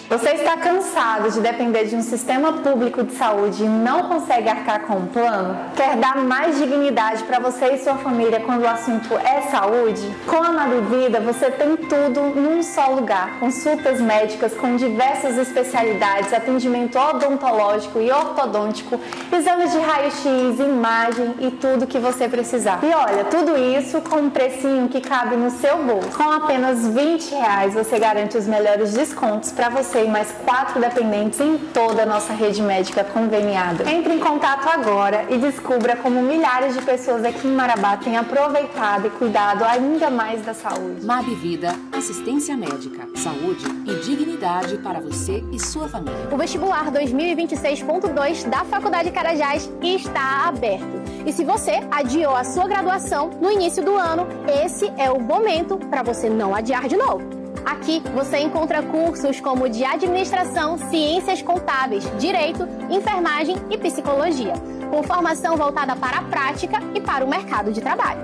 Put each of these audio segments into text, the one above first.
Você está cansado de depender de um sistema público de saúde e não consegue arcar com um plano? Quer dar mais dignidade para você e sua família quando o assunto é saúde? Com a Mabivida você tem tudo num só lugar. Consultas médicas com diversas especialidades, atendimento odontológico e ortodôntico, exames de raio-x, imagem e tudo que você precisar. E olha, tudo isso com um precinho que cabe no seu bolso. Com apenas R$20 você garante os melhores descontos para você e mais 4 dependentes em toda a nossa rede médica conveniada. Entre em contato agora e descubra como milhares de pessoas aqui em Marabá têm aproveitado e cuidado ainda mais da saúde. Mabivida, assistência médica, saúde e dignidade para você e sua família. O vestibular 2026.2 da Faculdade Carajás está aberto. E se você adiou a sua graduação no início do ano, esse é o momento para você não adiar de novo. Aqui você encontra cursos como de administração, ciências contábeis, direito, enfermagem e psicologia, com formação voltada para a prática e para o mercado de trabalho.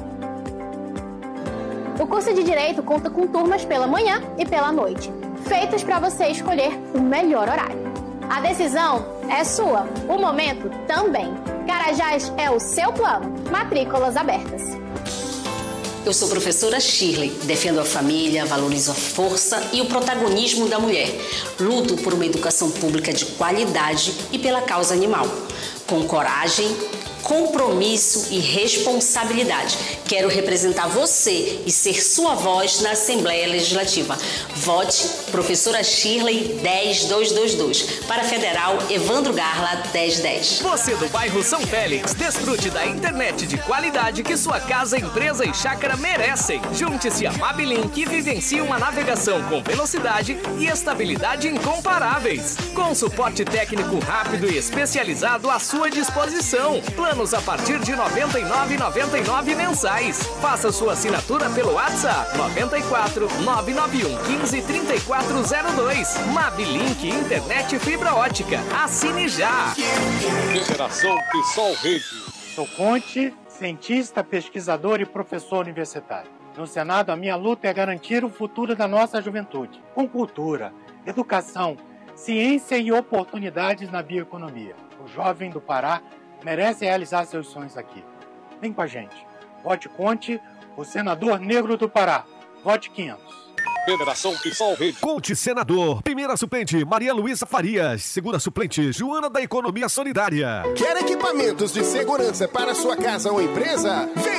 O curso de direito conta com turmas pela manhã e pela noite, feitos para você escolher o melhor horário. A decisão é sua, o momento também. Carajás é o seu plano. Matrículas abertas. Eu sou professora Shirley, defendo a família, valorizo a força e o protagonismo da mulher. Luto por uma educação pública de qualidade e pela causa animal. Com coragem, compromisso e responsabilidade. Quero representar você e ser sua voz na Assembleia Legislativa. Vote professora Shirley 10222. Para Federal, Evandro Garla 1010. Você do bairro São Félix, desfrute da internet de qualidade que sua casa, empresa e chácara merecem. Junte-se a Mabilink e vivencie uma navegação com velocidade e estabilidade incomparáveis. Com suporte técnico rápido e especializado à sua disposição. Planos a partir de R$ 99,99 mensais. Faça sua assinatura pelo WhatsApp 94 991 15 3402. Mabilink Internet Fibra Ótica. Assine já. Federação PSOL Rede. Sou Conte, cientista, pesquisador e professor universitário. No Senado, a minha luta é garantir o futuro da nossa juventude, com cultura, educação, ciência e oportunidades na bioeconomia. O jovem do Pará merece realizar seus sonhos aqui. Vem com a gente. Vote Conte, o senador negro do Pará. Vote 500. Federação PSOL Rede. Conte senador. Primeira suplente, Maria Luísa Farias. Segunda suplente, Joana da Economia Solidária. Quer equipamentos de segurança para sua casa ou empresa? Vem